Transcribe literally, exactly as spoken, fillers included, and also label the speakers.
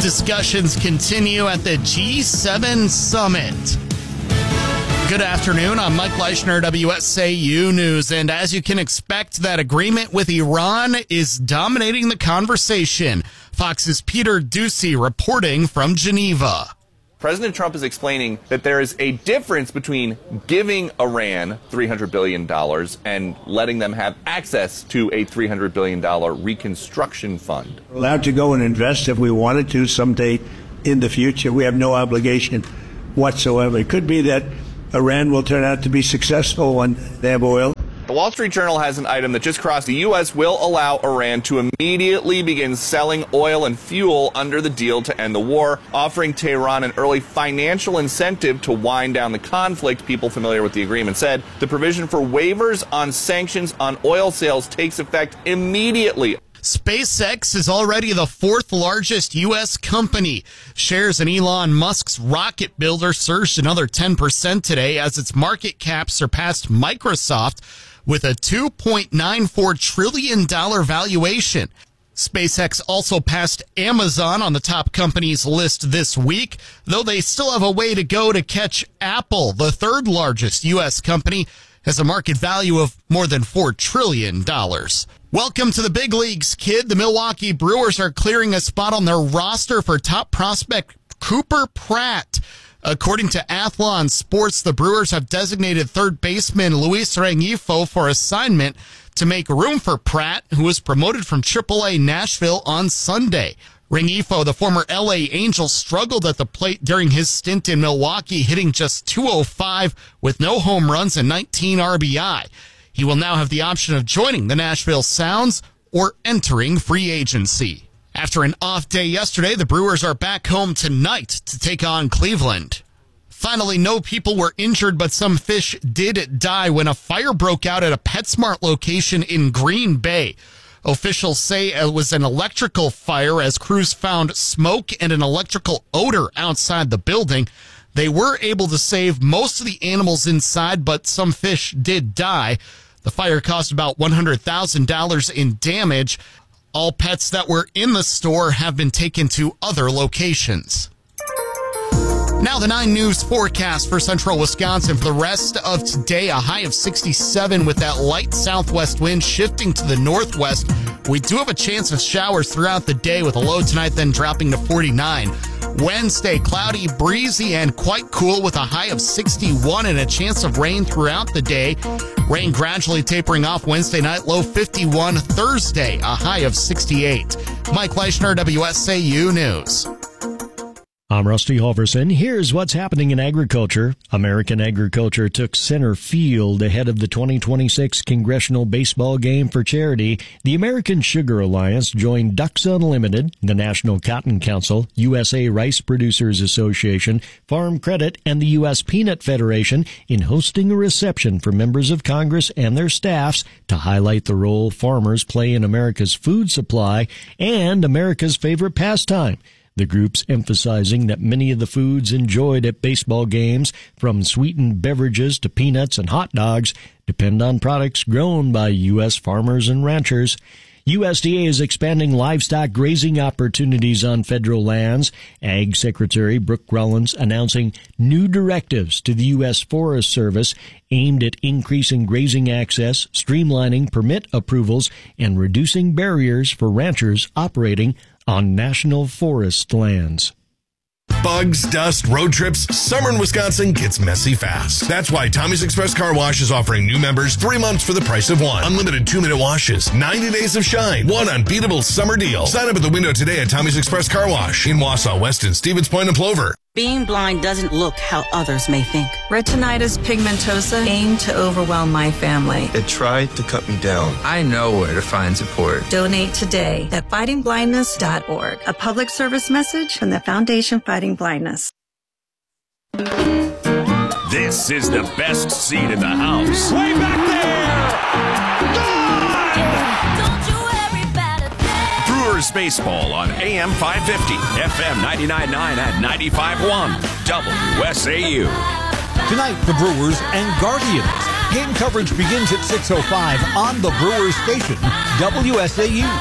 Speaker 1: discussions continue at the G seven summit. Good afternoon. I'm Mike Leishner, W S A U News. And as you can expect, that agreement with Iran is dominating the conversation. Fox's Peter Doocy reporting from Geneva.
Speaker 2: President Trump is explaining that there is a difference between giving Iran three hundred billion dollars and letting them have access to a three hundred billion dollars reconstruction fund.
Speaker 3: We're allowed to go and invest if we wanted to someday in the future. We have no obligation whatsoever. It could be that Iran will turn out to be successful when they have oil.
Speaker 2: The Wall Street Journal has an item that just crossed. The U S will allow Iran to immediately begin selling oil and fuel under the deal to end the war, offering Tehran an early financial incentive to wind down the conflict. People familiar with the agreement said the provision for waivers on sanctions on oil sales takes effect immediately.
Speaker 1: SpaceX is already the fourth largest U S company. Shares in Elon Musk's rocket builder surged another ten percent today as its market cap surpassed Microsoft with a two point nine four trillion dollars valuation. SpaceX also passed Amazon on the top companies list this week, though they still have a way to go to catch Apple. The third largest U S company has a market value of more than four trillion dollars. Welcome to the big leagues, kid. The Milwaukee Brewers are clearing a spot on their roster for top prospect Cooper Pratt. According to Athlon Sports, the Brewers have designated third baseman Luis Rengifo for assignment to make room for Pratt, who was promoted from triple A Nashville on Sunday. Rengifo, the former L A Angel, struggled at the plate during his stint in Milwaukee, hitting just two oh five with no home runs and nineteen R B I. He will now have the option of joining the Nashville Sounds or entering free agency. After an off day yesterday, the Brewers are back home tonight to take on Cleveland. Finally, no people were injured, but some fish did die when a fire broke out at a PetSmart location in Green Bay. Officials say it was an electrical fire as crews found smoke and an electrical odor outside the building. They were able to save most of the animals inside, but some fish did die. The fire caused about one hundred thousand dollars in damage. All pets that were in the store have been taken to other locations. Now the nine News forecast for central Wisconsin for the rest of today. A high of sixty-seven with that light southwest wind shifting to the northwest. We do have a chance of showers throughout the day with a low tonight then dropping to forty-nine. Wednesday, cloudy, breezy, and quite cool with a high of sixty-one and a chance of rain throughout the day. Rain gradually tapering off Wednesday night, low fifty-one. Thursday, a high of sixty-eight. Mike Leishner, W S A U News.
Speaker 4: I'm Rusty Halverson. Here's what's happening in agriculture. American agriculture took center field ahead of the twenty twenty-six Congressional Baseball Game for charity. The American Sugar Alliance joined Ducks Unlimited, the National Cotton Council, U S A Rice Producers Association, Farm Credit, and the U S Peanut Federation in hosting a reception for members of Congress and their staffs to highlight the role farmers play in America's food supply and America's favorite pastime. The groups emphasizing that many of the foods enjoyed at baseball games, from sweetened beverages to peanuts and hot dogs, depend on products grown by U S farmers and ranchers. U S D A is expanding livestock grazing opportunities on federal lands. Ag Secretary Brooke Rollins announcing new directives to the U S Forest Service aimed at increasing grazing access, streamlining permit approvals, and reducing barriers for ranchers operating on national forest lands.
Speaker 5: Bugs, dust, road trips, summer in Wisconsin gets messy fast. That's why Tommy's Express Car Wash is offering new members three months for the price of one. Unlimited two-minute washes, ninety days of shine, one unbeatable summer deal. Sign up at the window today at Tommy's Express Car Wash in Wausau, Weston, Stevens Point, and Plover.
Speaker 6: Being blind doesn't look how others may think.
Speaker 7: Retinitis pigmentosa aimed to overwhelm my family.
Speaker 8: It tried to cut me down.
Speaker 9: I know where to find support.
Speaker 7: Donate today at fighting blindness dot org. A public service message from the Foundation Fighting Blindness.
Speaker 10: This is the best seat in the house. Way back there! Brewers baseball on A M five fifty, F M ninety-nine point nine and ninety-five point one, W S A U.
Speaker 11: Tonight, the Brewers and Guardians. Game coverage begins at six oh five on the Brewers station, W S A U.